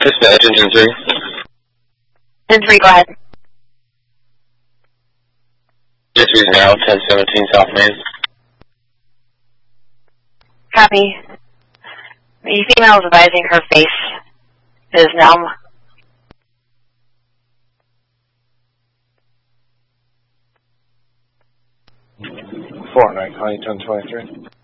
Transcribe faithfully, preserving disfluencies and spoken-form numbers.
Dispatch, engine three. Engine three, go ahead. Engine three is now ten seventeen South Main. Copy. The female is advising her face is numb. Four nine, Honey ten twenty-three.